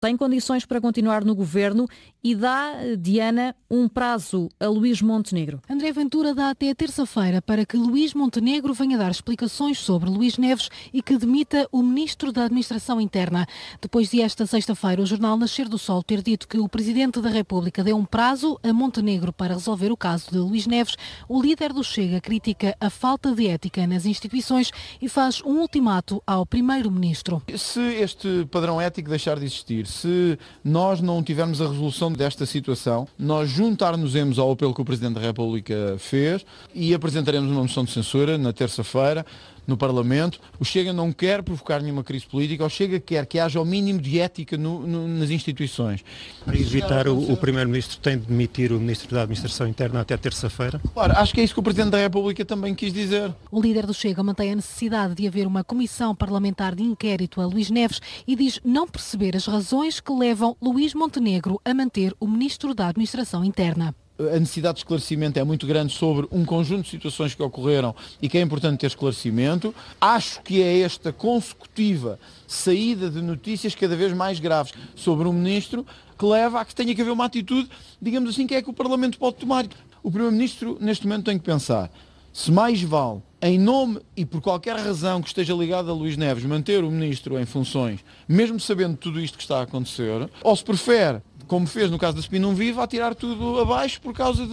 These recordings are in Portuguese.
tem condições para continuar no governo e dá, Diana, um prazo a Luís Montenegro. André Ventura dá até terça-feira para que Luís Montenegro venha dar explicações sobre Luís Neves e que demita o Ministro da Administração Interna. Depois de esta sexta-feira, o jornal Nascer do Sol ter dito que o Presidente da República deu um prazo a Montenegro para resolver o caso de Luís Neves, o líder do Chega critica a falta de ética nas instituições e faz um ultimato ao Primeiro-Ministro. Se este padrão ético deixar de existir, se nós não tivermos a resolução desta situação, nós juntar-nos-emos ao apelo que o Presidente da República fez e apresentaremos uma moção de censura na terça-feira no Parlamento. O Chega não quer provocar nenhuma crise política, o Chega quer que haja o mínimo de ética nas instituições. Para evitar, o Primeiro-Ministro tem de demitir o Ministro da Administração Interna até terça-feira? Claro, acho que é isso que o Presidente da República também quis dizer. O líder do Chega mantém a necessidade de haver uma comissão parlamentar de inquérito a Luís Neves e diz não perceber as razões que levam Luís Montenegro a manter o Ministro da Administração Interna. A necessidade de esclarecimento é muito grande sobre um conjunto de situações que ocorreram e que é importante ter esclarecimento. Acho que é esta consecutiva saída de notícias cada vez mais graves sobre um ministro que leva a que tenha que haver uma atitude, digamos assim, que é que o Parlamento pode tomar. O Primeiro-Ministro, neste momento, tem que pensar se mais vale, em nome e por qualquer razão que esteja ligada a Luís Neves, manter o ministro em funções, mesmo sabendo tudo isto que está a acontecer, ou se prefere, como fez no caso da Spin Não Vive, a tirar tudo abaixo por causa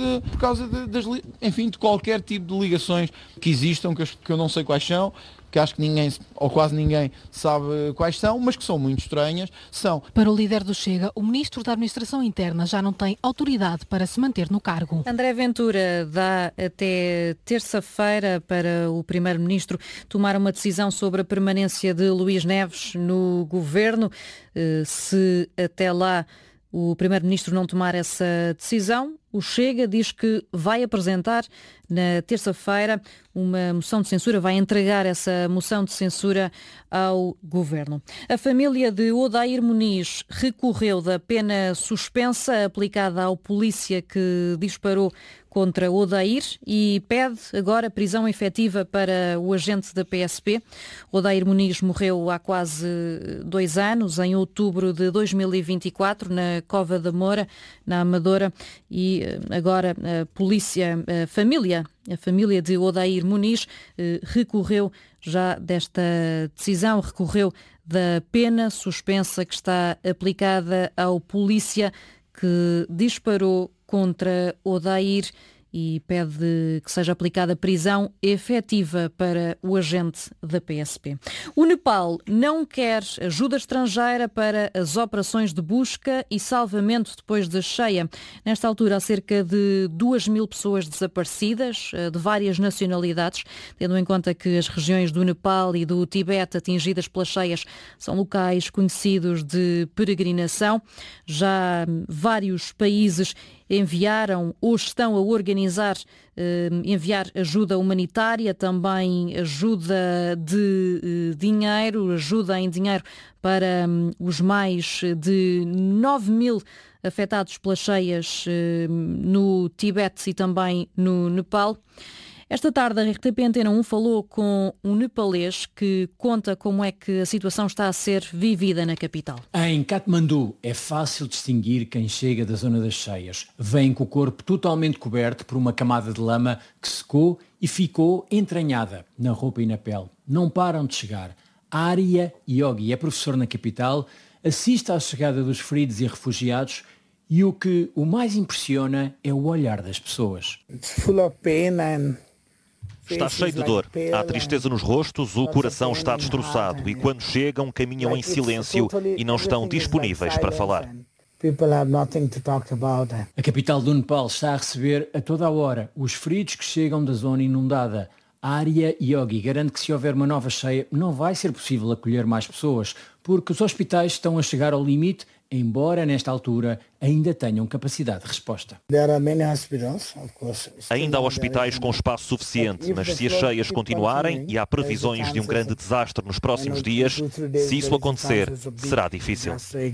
de qualquer tipo de ligações que existam, que eu não sei quais são, que acho que ninguém, ou quase ninguém, sabe quais são, mas que são muito estranhas. Para o líder do Chega, o Ministro da Administração Interna já não tem autoridade para se manter no cargo. André Ventura dá até terça-feira para o Primeiro-Ministro tomar uma decisão sobre a permanência de Luís Neves no governo. Se até lá o Primeiro-Ministro não tomar essa decisão, o Chega diz que vai apresentar na terça-feira uma moção de censura, vai entregar essa moção de censura ao Governo. A família de Odair Muniz recorreu da pena suspensa aplicada ao polícia que disparou contra Odair e pede agora prisão efetiva para o agente da PSP. Odair Muniz morreu há quase 2 anos, em outubro de 2024, na Cova da Moura, na Amadora, e agora a família de Odair Muniz recorreu já desta decisão, recorreu da pena suspensa que está aplicada ao polícia que disparou contra Odair e pede que seja aplicada prisão efetiva para o agente da PSP. O Nepal não quer ajuda estrangeira para as operações de busca e salvamento depois da cheia. Nesta altura, há cerca de 2.000 pessoas desaparecidas, de várias nacionalidades, tendo em conta que as regiões do Nepal e do Tibete atingidas pelas cheias são locais conhecidos de peregrinação. Já vários países enviaram ou estão a enviar ajuda humanitária, também ajuda de dinheiro, ajuda em dinheiro para os mais de 9.000 afetados pelas cheias no Tibete e também no Nepal. Esta tarde a RTP Antena 1 falou com um nepalês que conta como é que a situação está a ser vivida na capital. Em Katmandu é fácil distinguir quem chega da zona das cheias. Vem com o corpo totalmente coberto por uma camada de lama que secou e ficou entranhada na roupa e na pele. Não param de chegar. Arya Yogi é professor na capital, assiste à chegada dos feridos e refugiados e o que o mais impressiona é o olhar das pessoas. Está cheio de dor, há tristeza nos rostos, o coração está destroçado e quando chegam caminham em silêncio e não estão disponíveis para falar. A capital do Nepal está a receber a toda a hora os feridos que chegam da zona inundada. Arya Yogi garante que se houver uma nova cheia não vai ser possível acolher mais pessoas, porque os hospitais estão a chegar ao limite, embora nesta altura ainda tenham capacidade de resposta. Ainda há hospitais com espaço suficiente, mas se as cheias continuarem e há previsões de um grande desastre nos próximos dias, se isso acontecer, será difícil.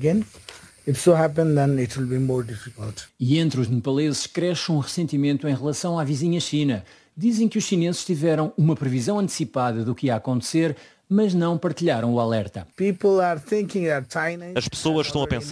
E entre os nepaleses cresce um ressentimento em relação à vizinha China. Dizem que os chineses tiveram uma previsão antecipada do que ia acontecer, mas não partilharam o alerta. As pessoas estão a pensar